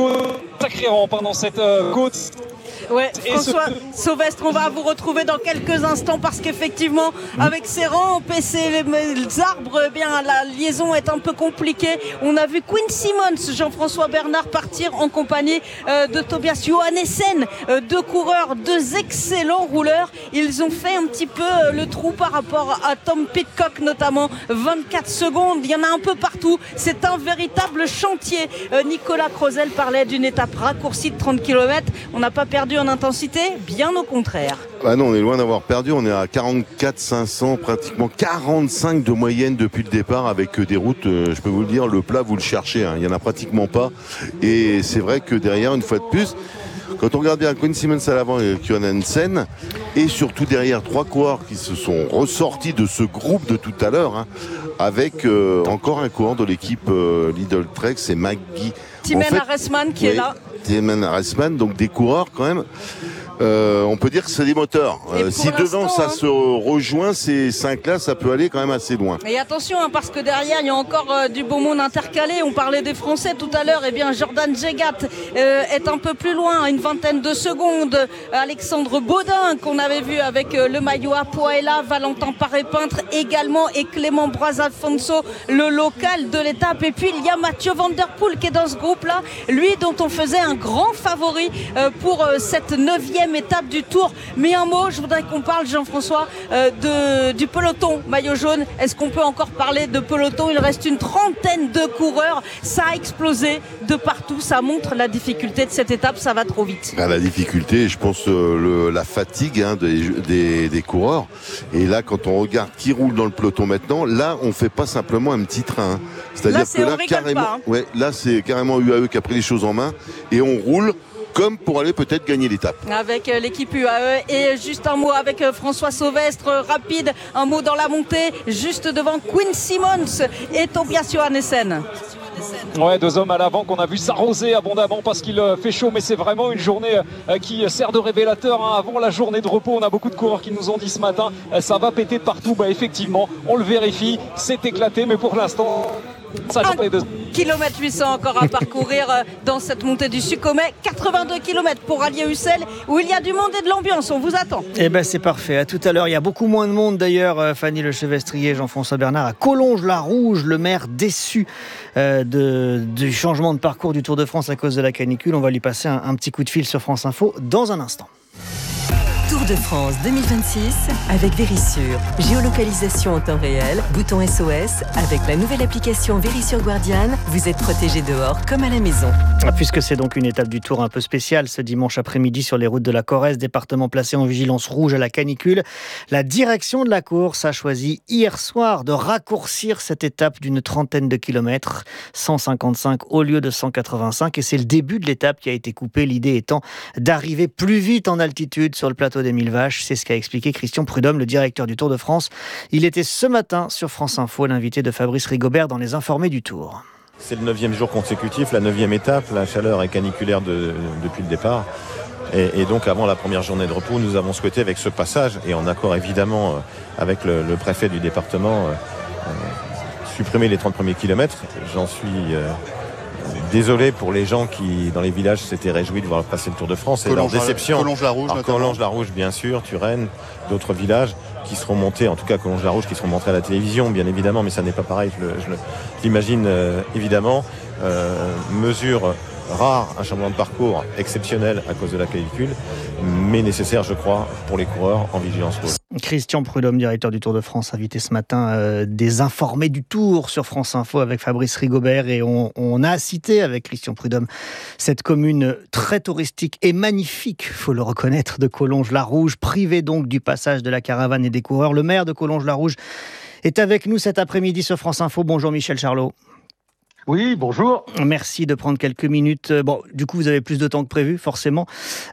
côte. Ouais, François Sauvestre, on va vous retrouver dans quelques instants parce qu'effectivement, avec ces rampes et ces arbres, la liaison est un peu compliquée. On a vu Quinn Simmons, Jean-François Bernard partir en compagnie de Tobias Johannessen, 2 coureurs, 2 excellents rouleurs. Ils ont fait un petit peu le trou par rapport à Tom Pidcock, notamment 24 secondes. Il y en a un peu partout. C'est un véritable chantier. Nicolas Crozel parlait d'une étape raccourcie de 30 km. On n'a pas perdu en intensité, bien au contraire. Non, on est loin d'avoir perdu, on est à 44 500, pratiquement 45 de moyenne depuis le départ avec des routes, je peux vous le dire, le plat vous le cherchez, il n'y en a pratiquement pas et c'est vrai que derrière, une fois de plus, quand on regarde bien Quinn Simmons à l'avant et Johannessen et surtout derrière 3 coureurs qui se sont ressortis de ce groupe de tout à l'heure avec encore un coureur de l'équipe Lidl Trek, c'est Maggie Timen Arensman qui est là. Timen Arensman, donc des coureurs quand même. On peut dire que c'est des moteurs. Si devant ça se rejoint, ces 5-là, ça peut aller quand même assez loin. Et attention, parce que derrière, il y a encore du beau monde intercalé. On parlait des Français tout à l'heure. Jordan Jegat est un peu plus loin, à une vingtaine de secondes. Alexandre Baudin, qu'on avait vu avec le maillot à Poela, Valentin Paré-Peintre également, et Clément Brazafonso, le local de l'étape. Et puis, il y a Mathieu Van Der Poel qui est dans ce groupe-là. Lui, dont on faisait un grand favori pour cette 9e étape du Tour. Mais un mot, je voudrais qu'on parle, Jean-François, du peloton maillot jaune. Est-ce qu'on peut encore parler de peloton? Il reste une trentaine de coureurs. Ça a explosé de partout. Ça montre la difficulté de cette étape. Ça va trop vite. La difficulté, je pense, la fatigue des coureurs. Et là, quand on regarde qui roule dans le peloton maintenant, là, on fait pas simplement un petit train. C'est-à-dire que là, carrément, là, c'est carrément UAE qui a pris les choses en main et on roule comme pour aller peut-être gagner l'étape. Avec l'équipe UAE. Et juste un mot avec François Sauvestre, rapide, un mot dans la montée, juste devant Quinn Simmons et Tobias Johannessen. Ouais, 2 hommes à l'avant qu'on a vu s'arroser abondamment parce qu'il fait chaud, mais c'est vraiment une journée qui sert de révélateur. Avant la journée de repos, on a beaucoup de coureurs qui nous ont dit ce matin ça va péter de partout. Effectivement, on le vérifie, c'est éclaté, mais pour l'instant Kilomètre 800 encore à parcourir dans cette montée du Sucomet. 82 km pour Allier-Ussel où il y a du monde et de l'ambiance. On vous attend. Eh ben c'est parfait. À tout à l'heure. Il y a beaucoup moins de monde d'ailleurs. Fanny Lechevestrier, Jean-François Bernard à Collonges-la-Rouge. Le maire déçu du changement de parcours du Tour de France à cause de la canicule. On va lui passer un petit coup de fil sur France Info dans un instant. Tour de France 2026 avec Verisure. Géolocalisation en temps réel, bouton SOS. Avec la nouvelle application Verisure Guardian, vous êtes protégé dehors comme à la maison. Puisque c'est donc une étape du Tour un peu spéciale ce dimanche après-midi sur les routes de la Corrèze, département placé en vigilance rouge à la canicule, la direction de la course a choisi hier soir de raccourcir cette étape d'une trentaine de kilomètres, 155 au lieu de 185, et c'est le début de l'étape qui a été coupé, l'idée étant d'arriver plus vite en altitude sur le plateau des Mille Vaches. C'est ce qu'a expliqué Christian Prudhomme, le directeur du Tour de France. Il était ce matin sur France Info, l'invité de Fabrice Rigobert dans Les Informés du Tour. C'est le 9e jour consécutif, la 9e étape. La chaleur est caniculaire depuis le départ. Et donc avant la première journée de repos, nous avons souhaité avec ce passage, et en accord évidemment avec le préfet du département, supprimer les 30 premiers kilomètres. J'en suis désolé pour les gens qui, dans les villages, s'étaient réjouis de voir passer le Tour de France. Et leur déception. Collonges-la-Rouge, Collonges-la-Rouge, bien sûr, Turenne, d'autres villages qui seront montés, en tout cas Collonges-la-Rouge, qui seront montrés à la télévision, bien évidemment, mais ça n'est pas pareil, je l'imagine évidemment. Mesure rare, un changement de parcours exceptionnel à cause de la canicule, mais nécessaire, je crois, pour les coureurs en vigilance rouge. Christian Prudhomme, directeur du Tour de France, invité ce matin des Informés du Tour sur France Info avec Fabrice Rigobert, et on a cité avec Christian Prudhomme cette commune très touristique et magnifique, faut le reconnaître, de Collonges-la-Rouge, privée donc du passage de la caravane et des coureurs. Le maire de Collonges-la-Rouge est avec nous cet après-midi sur France Info. Bonjour Michel Charlot. Oui, bonjour. Merci de prendre quelques minutes. Bon, du coup, vous avez plus de temps que prévu, forcément.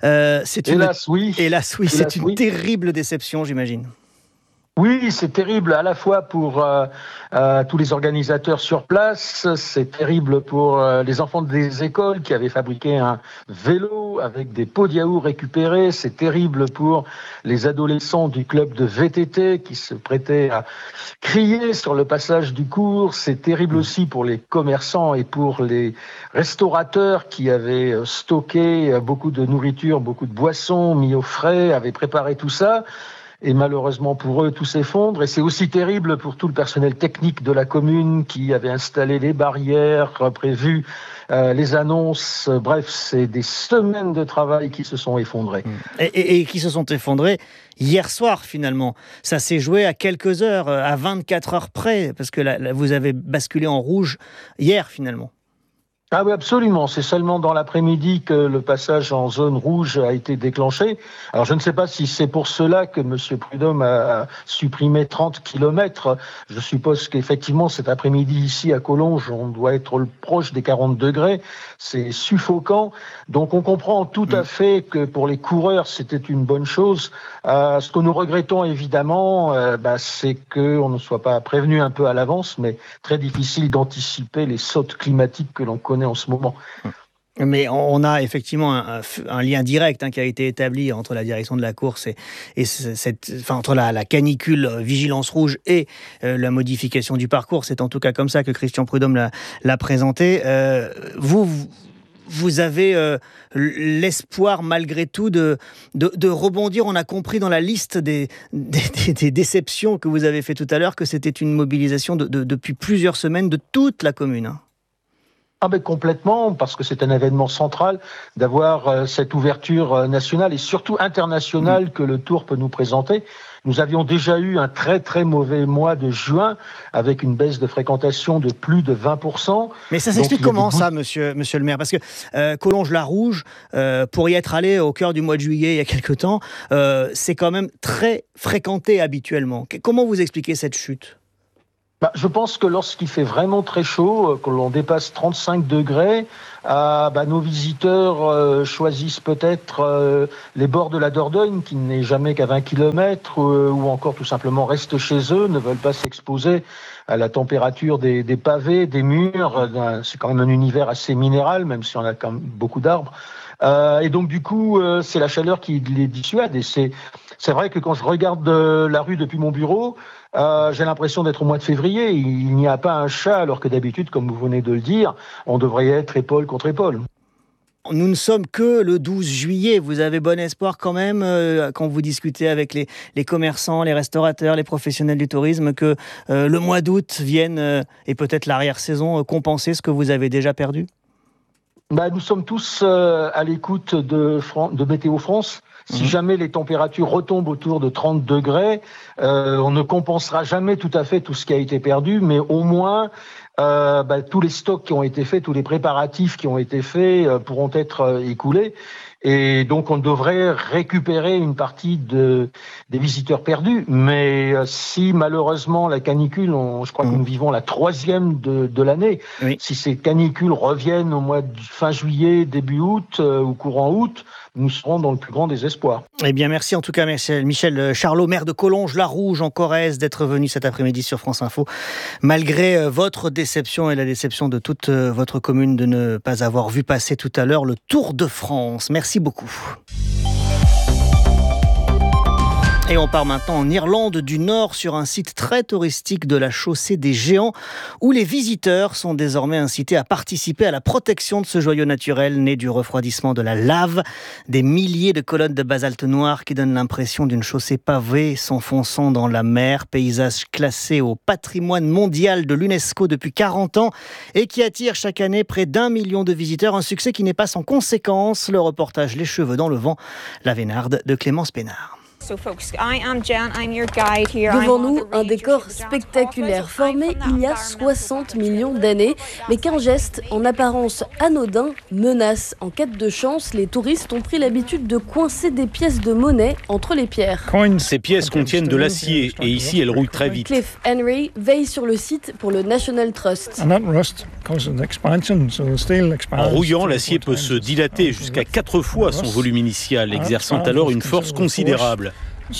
Hélas, oui. Hélas, oui. C'est une terrible déception, j'imagine. Oui, c'est terrible à la fois pour tous les organisateurs sur place, c'est terrible pour les enfants des écoles qui avaient fabriqué un vélo avec des pots de yaourt récupérés, c'est terrible pour les adolescents du club de VTT qui se prêtaient à crier sur le passage du cours, c'est terrible aussi pour les commerçants et pour les restaurateurs qui avaient stocké beaucoup de nourriture, beaucoup de boissons, mis au frais, avaient préparé tout ça. Et malheureusement pour eux, tout s'effondre. Et c'est aussi terrible pour tout le personnel technique de la commune qui avait installé les barrières, prévu les annonces. Bref, c'est des semaines de travail qui se sont effondrées. Et qui se sont effondrées hier soir, finalement. Ça s'est joué à quelques heures, à 24 heures près, parce que là, vous avez basculé en rouge hier, finalement. Ah oui, absolument. C'est seulement dans l'après-midi que le passage en zone rouge a été déclenché. Alors, je ne sais pas si c'est pour cela que M. Prudhomme a supprimé 30 kilomètres. Je suppose qu'effectivement, cet après-midi, ici, à Collonges, on doit être proche des 40 degrés. C'est suffocant. Donc, on comprend tout à fait que pour les coureurs, c'était une bonne chose. Ce que nous regrettons, évidemment, c'est qu'on ne soit pas prévenu un peu à l'avance, mais très difficile d'anticiper les sautes climatiques que l'on connaît en ce moment. Mais on a effectivement un lien direct qui a été établi entre la direction de la course et entre la canicule vigilance rouge et la modification du parcours. C'est en tout cas comme ça que Christian Prudhomme l'a présenté. Vous avez l'espoir malgré tout de rebondir. On a compris dans la liste des déceptions que vous avez fait tout à l'heure que c'était une mobilisation depuis plusieurs semaines de toute la commune. Ah ben complètement, parce que c'est un événement central d'avoir cette ouverture nationale et surtout internationale que le Tour peut nous présenter. Nous avions déjà eu un très très mauvais mois de juin avec une baisse de fréquentation de plus de 20%. Mais ça s'explique comment ça, monsieur le maire? Parce que Collonges-la-Rouge, pour y être allé au cœur du mois de juillet il y a quelque temps, c'est quand même très fréquenté habituellement. Comment vous expliquez cette chute? Je pense que lorsqu'il fait vraiment très chaud, que l'on dépasse 35 degrés, nos visiteurs choisissent peut-être les bords de la Dordogne, qui n'est jamais qu'à 20 km, ou encore tout simplement restent chez eux, ne veulent pas s'exposer à la température des pavés, des murs. C'est quand même un univers assez minéral, même si on a quand même beaucoup d'arbres. Et donc du coup, c'est la chaleur qui les dissuade, et c'est C'est vrai que quand je regarde la rue depuis mon bureau, j'ai l'impression d'être au mois de février. Il n'y a pas un chat, alors que d'habitude, comme vous venez de le dire, on devrait être épaule contre épaule. Nous ne sommes que le 12 juillet. Vous avez bon espoir quand même, quand vous discutez avec les commerçants, les restaurateurs, les professionnels du tourisme, que le mois d'août vienne, et peut-être l'arrière-saison, compenser ce que vous avez déjà perdu ? Nous sommes tous à l'écoute de Météo France. Si jamais les températures retombent autour de 30 degrés, on ne compensera jamais tout à fait tout ce qui a été perdu, mais au moins tous les stocks qui ont été faits, tous les préparatifs qui ont été faits pourront être écoulés. Et donc, on devrait récupérer une partie des visiteurs perdus. Mais si malheureusement la canicule, je crois que nous vivons la 3e de l'année, si ces canicules reviennent au mois de fin juillet, début août ou courant août, nous serons dans le plus grand désespoir. Eh bien, merci en tout cas, Michel Charlot, maire de Collonges-la-Rouge en Corrèze, d'être venu cet après-midi sur France Info. Malgré votre déception et la déception de toute votre commune de ne pas avoir vu passer tout à l'heure le Tour de France. Merci beaucoup. Et on part maintenant en Irlande du Nord sur un site très touristique de la chaussée des Géants où les visiteurs sont désormais incités à participer à la protection de ce joyau naturel né du refroidissement de la lave. Des milliers de colonnes de basalte noir qui donnent l'impression d'une chaussée pavée s'enfonçant dans la mer. Paysage classé au patrimoine mondial de l'UNESCO depuis 40 ans et qui attire chaque année près d'1 million de visiteurs. Un succès qui n'est pas sans conséquences. Le reportage Les cheveux dans le vent, la Vénarde de Clémence Pénard. Devant nous, un décor spectaculaire formé il y a 60 millions d'années, mais qu'un geste en apparence anodin menace. En quête de chance, les touristes ont pris l'habitude de coincer des pièces de monnaie entre les pierres. Ces pièces contiennent de l'acier et ici elles roulent très vite. Cliff Henry veille sur le site pour le National Trust. En rouillant, l'acier peut se dilater jusqu'à 4 fois son volume initial, exerçant alors une force considérable.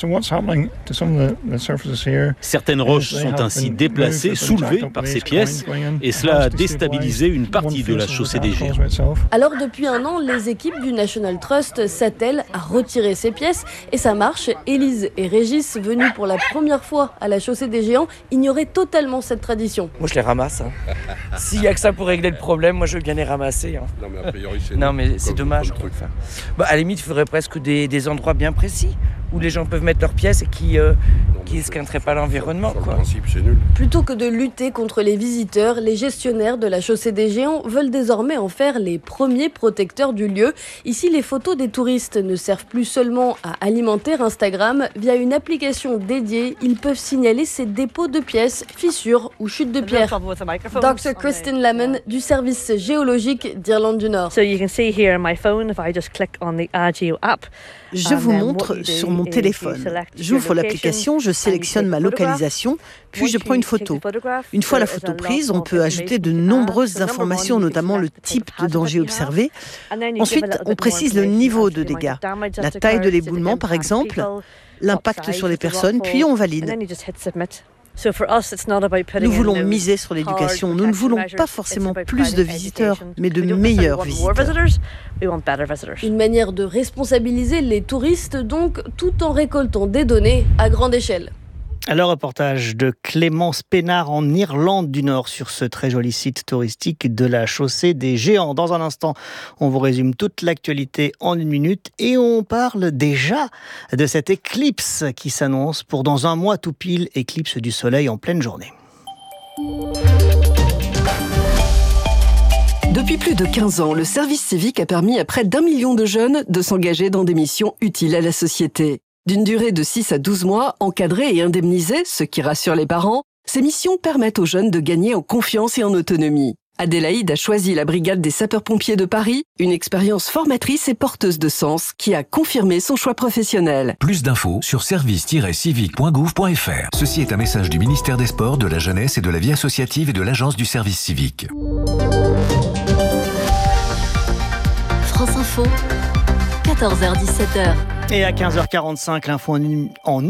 Certaines roches sont ainsi déplacées, soulevées par ces pièces, et cela a déstabilisé une partie de la chaussée des Géants. Alors depuis un an, les équipes du National Trust s'attellent à retirer ces pièces, et ça marche. Élise et Régis, venus pour la première fois à la chaussée des Géants, ignoraient totalement cette tradition. Moi je les ramasse. S'il n'y a que ça pour régler le problème, moi je veux bien les ramasser. Non mais a priori c'est c'est dommage. À la limite, il faudrait presque des endroits bien précis où les gens peuvent mettre leurs pièces et qui esquinteraient pas l'environnement. Sur le principe, c'est nul. Plutôt que de lutter contre les visiteurs, les gestionnaires de la chaussée des Géants veulent désormais en faire les premiers protecteurs du lieu. Ici, les photos des touristes ne servent plus seulement à alimenter Instagram. Via une application dédiée, ils peuvent signaler ces dépôts de pièces, fissures ou chutes de pierre. Dr. Kristen Lemon du service géologique d'Irlande du Nord. Je vous montre sur mon téléphone. J'ouvre l'application, je sélectionne ma localisation, puis je prends une photo. Une fois la photo prise, on peut ajouter de nombreuses informations, notamment le type de danger observé. Ensuite, on précise le niveau de dégâts, la taille de l'éboulement par exemple, l'impact sur les personnes, puis on valide. Nous voulons miser sur l'éducation. Nous ne voulons pas forcément plus de visiteurs, mais de meilleurs visiteurs. Une manière de responsabiliser les touristes, donc, tout en récoltant des données à grande échelle. Le reportage de Clémence Pénard en Irlande du Nord sur ce très joli site touristique de la chaussée des Géants. Dans un instant, on vous résume toute l'actualité en 1 minute et on parle déjà de cette éclipse qui s'annonce pour dans un mois tout pile, éclipse du soleil en pleine journée. Depuis plus de 15 ans, le service civique a permis à près d'1 million de jeunes de s'engager dans des missions utiles à la société. D'une durée de 6 à 12 mois, encadrés et indemnisés, ce qui rassure les parents, ces missions permettent aux jeunes de gagner en confiance et en autonomie. Adélaïde a choisi la brigade des sapeurs-pompiers de Paris, une expérience formatrice et porteuse de sens qui a confirmé son choix professionnel. Plus d'infos sur service-civique.gouv.fr. Ceci est un message du ministère des Sports, de la Jeunesse et de la Vie associative et de l'Agence du service civique. France Info, 14h-17h. Et à 15h45, l'info en